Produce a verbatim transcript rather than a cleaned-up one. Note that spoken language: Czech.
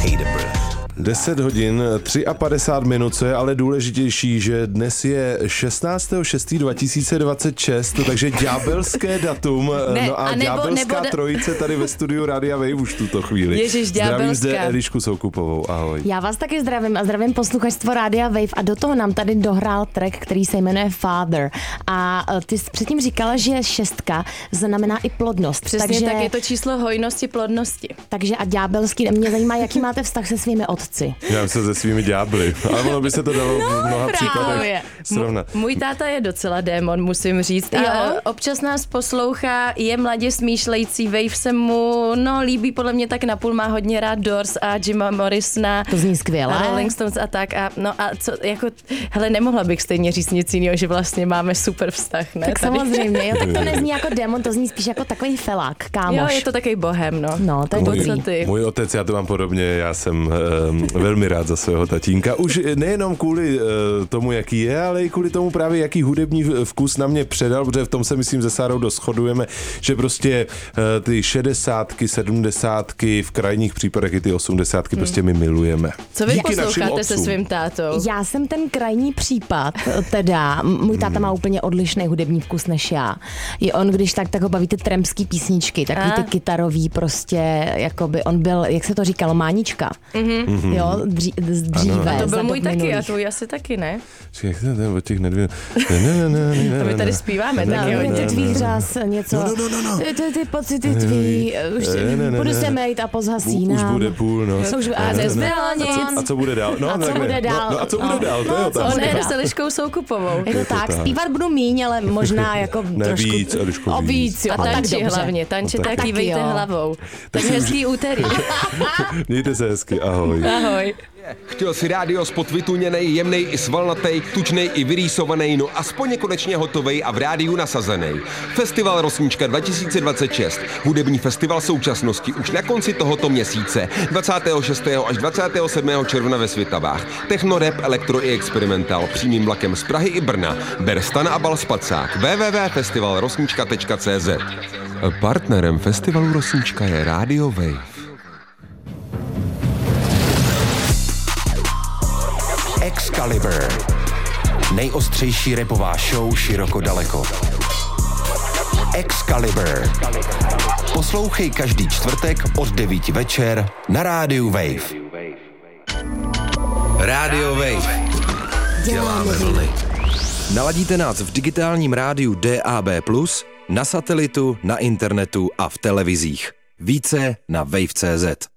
deset hodin, padesát tři minut, co je ale důležitější, že dnes je šestnáctého šestého dva tisíce dvacet šest, takže ďábelské datum, ne, no a, a nebo, ďábelská nebo... trojice tady ve studiu Rádia Wave už tuto chvíli. Ježiš, ďábelská. Zdravím zde Elišku Soukupovou, ahoj. Já vás taky zdravím a zdravím posluchačstvo Rádia Wave a do toho nám tady dohrál track, který se jmenuje Father. A ty jsi předtím říkala, že šestka znamená i plodnost. Přesně, takže, tak je to číslo hojnosti, plodnosti. Takže a ďábelský, mě zajímá, jaký máte vztah se svými otci. Já jsem se se svými ďábly, ale ono by se to dalo no, v mnoha právě. případech srovnat. M- můj táta je docela démon, musím říct. A občas nás poslouchá, je mladě smýšlející, Wave se mu, no, líbí podle mě tak napůl, má hodně rád Doors a Jima Morrisona. To zní skvěle. A Rolling Stones a tak. A, no a co, jako, hele, nemohla bych stejně říct nic jiného, že vlastně máme super vztah, ne? Tak tady. samozřejmě, jo, tak to nezní jako démon, to zní spíš jako takový felák, kámoš. Jo, je to takový bohem, no. No, to je můj, dobrý. ty. Můj otec, já to mám podobně, já jsem um, velmi rád za svého tatínka. Už nejenom kvůli uh, tomu, jaký je, ale i kvůli tomu právě, jaký hudební vkus na mě předal, protože v tom se, myslím, se Sárou dost shodujeme, že prostě uh, ty šedesátky, sedmdesátky, v krajních případech i ty osmdesátky hmm. prostě my milujeme. Co vy Díky posloucháte se svým tátou? Já jsem ten krajní případ, teda, můj táta má úplně odlišný hudební vkus než já. I on, když tak, tak ho baví ty trampský písničky, takový ty kytarový prostě, jakoby, on byl, jak se to říkalo, mánička. Mm-hmm. Jo, dří, dříve. A to byl můj taky, minulých. a tvůj asi taky, ne? Jak se ten od těch nedvě... Ne, ne, ne, ne, To my tady zpíváme taky hodně. Ty tvých řas, něco. No, no, no, no. Ty, ty, ty pocity tvý, už Ne, ne, ne, budu ne. se mejt a pozhasínám. Už bude půl, no. Už, a Ne, ne, nezbylo ne. nic. A co, a co bude dál? No, A co takhle. bude dál? No, no, a co No. bude dál? To je No, co otázka. bude On je dál? s Eliškou Soukupovou. Je to Je to tak, tak. zpívat budu míň, ale možná jako Ne trošku... víc, Eliško, O víc. víc, jo. A tak tanči dobře. hlavně, tanči No, tak- taky, Taky vejte jo. hlavou. Tak hezký úterý. Mějte se hezky, ahoj. Ahoj. Chtěl si rádio spot vytuněnej, jemnej i svalnatej, tučnej i vyrýsovanej, no aspoň je konečně hotovej a v rádiu nasazenej. Festival Rosnička dva tisíce dvacet šest, hudební festival současnosti už na konci tohoto měsíce, dvacátého šestého až dvacátého sedmého června ve Svitavách. Techno, rap, elektro i experimental, přímým vlakem z Prahy i Brna. Ber stan a bal spacák. w w w tečka festival rosnička tečka c z. Partnerem festivalu Rosnička je Radio Wave. Excalibur. Nejostřejší rapová show široko daleko. Excalibur. Poslouchej každý čtvrtek od devíti večer na Rádiu Wave. Rádio Wave. Děláme vlny. Naladíte nás v digitálním rádiu D A B plus, na satelitu, na internetu a v televizích. Více na wave tečka cé zet.